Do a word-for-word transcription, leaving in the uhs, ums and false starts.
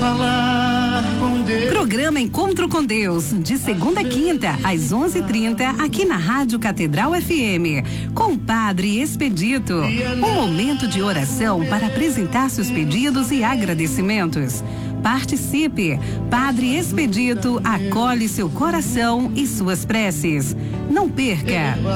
falar com Deus. Programa Encontro com Deus, de segunda a quinta, às onze e trinta, aqui na Rádio Catedral F M, com o Padre Expedito. Um momento de oração para apresentar seus pedidos e agradecimentos. Participe. Padre Expedito acolhe seu coração e suas preces. Não perca.